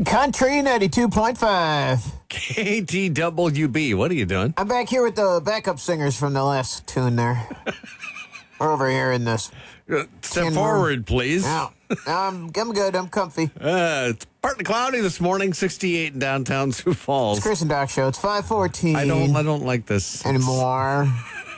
Big Country 92.5. KTWB. What are you doing? I'm back here with the backup singers from the last tune there. We're over here in this. Step forward, please. Yeah. I'm good. I'm comfy. It's partly cloudy this morning, 68 in downtown Sioux Falls. It's Chris and Doc Show. It's 5:14. I don't like this anymore.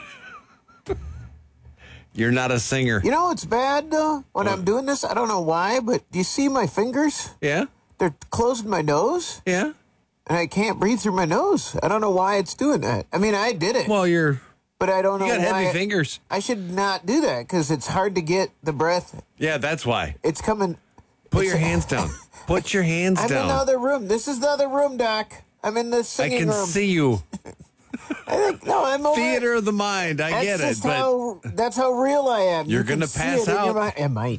You're not a singer. You know what's bad, though? When I'm doing this, I don't know why, but do you see my fingers? Yeah? They're closing my nose. Yeah? And I can't breathe through my nose. I don't know why it's doing that. I mean, I did it. Well, But I don't know why. You got heavy fingers. I should not do that because it's hard to get the breath. Yeah, that's why. It's coming. Put your hands down. Put your hands down. I'm in the other room. This is the other room, Doc. I'm in the singing room. I can see you. I'm over. Theater of the mind. I get it. But that's how real I am. You're going to pass out. I might.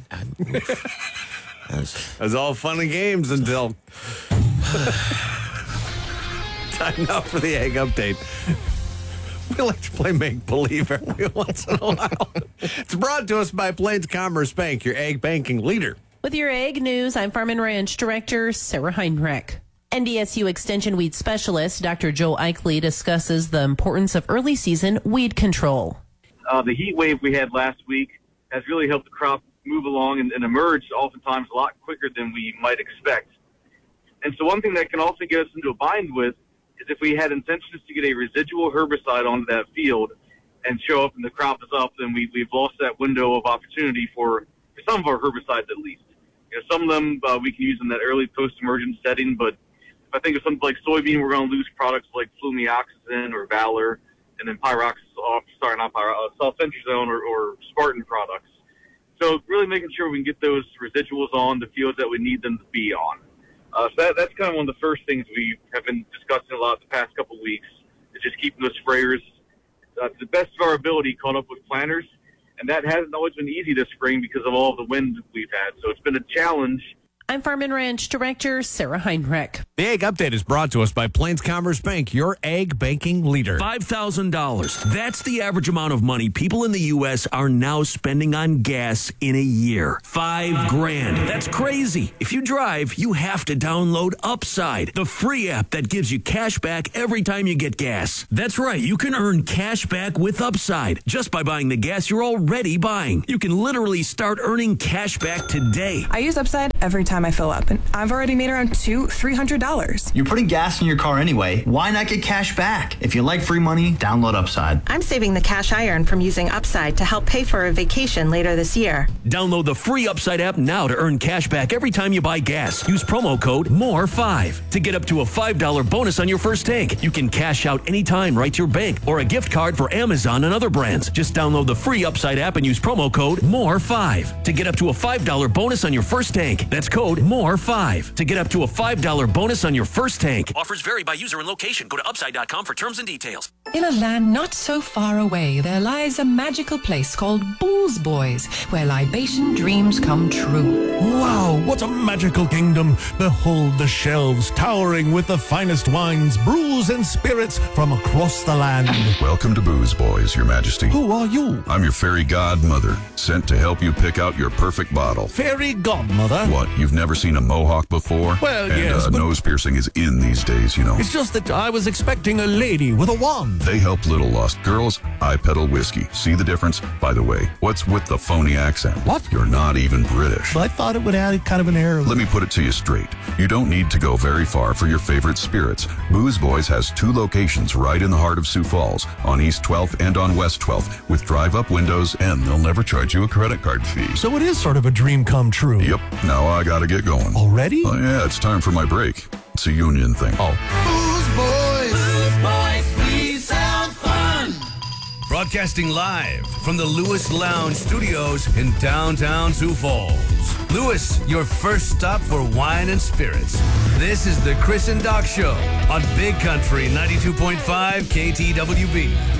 It's all fun and games until time now for the egg update. We like to play make-believe every once in a while. It's brought to us by Plains Commerce Bank, your egg banking leader. With your egg news, I'm Farm and Ranch Director Sarah Heinrich. NDSU Extension Weed Specialist Dr. Joe Eichley discusses the importance of early season weed control. The heat wave we had last week has really helped the crop move along and emerge oftentimes a lot quicker than we might expect. And so one thing that can also get us into a bind with is if we had intentions to get a residual herbicide onto that field and show up and the crop is up, then we've lost that window of opportunity for some of our herbicides at least. You know, some of them we can use in that early post-emergent setting, but if I think of something like soybean, we're going to lose products like flumioxazin or Valor, and then sulfentrazone or Spartan products. So really making sure we can get those residuals on the fields that we need them to be on. So that's kind of one of the first things we have been discussing a lot the past couple of weeks, is just keeping those sprayers to the best of our ability caught up with planters. And that hasn't always been easy this spring because of all the wind we've had. So it's been a challenge. I'm Farm and Ranch Director Sarah Heinrich. The Egg Update is brought to us by Plains Commerce Bank, your egg banking leader. $5,000. That's the average amount of money people in the U.S. are now spending on gas in a year. $5,000. That's crazy. If you drive, you have to download Upside, the free app that gives you cash back every time you get gas. That's right. You can earn cash back with Upside just by buying the gas you're already buying. You can literally start earning cash back today. I use Upside every time I fill up, and I've already made around $200-$300. You're putting gas in your car anyway. Why not get cash back? If you like free money, download Upside. I'm saving the cash I earn from using Upside to help pay for a vacation later this year. Download the free Upside app now to earn cash back every time you buy gas. Use promo code MORE5 to get up to a $5 bonus on your first tank. You can cash out anytime right to your bank or a gift card for Amazon and other brands. Just download the free Upside app and use promo code MORE5 to get up to a $5 bonus on your first tank. That's code MORE5 to get up to a $5 bonus on your first tank. Offers vary by user and location. Go to upside.com for terms and details. In a land not so far away, there lies a magical place called Booze Boys, where libation dreams come true. Wow, what a magical kingdom! Behold the shelves towering with the finest wines, brews, and spirits from across the land. Welcome to Booze Boys, Your Majesty. Who are you? I'm your fairy godmother, sent to help you pick out your perfect bottle. Fairy godmother? What, you've never seen a mohawk before? Well, and, yes, but nose piercing is in these days, you know. It's just that I was expecting a lady with a wand. They help little lost girls. I peddle whiskey. See the difference? By the way, what's with the phony accent? What? You're not even British. I thought it would add kind of an air. Let me put it to you straight. You don't need to go very far for your favorite spirits. Booze Boys has 2 locations right in the heart of Sioux Falls, on East 12th and on West 12th, with drive-up windows, and they'll never charge you a credit card fee. So it is sort of a dream come true. Yep. Now I gotta get going. Already? Oh, yeah, it's time for my break. It's a union thing. Oh. Booze Boys, we sound fun. Broadcasting live from the Lewis Lounge Studios in downtown Sioux Falls. Lewis, your first stop for wine and spirits. This is the Chris and Doc Show on Big Country 92.5 KTWB.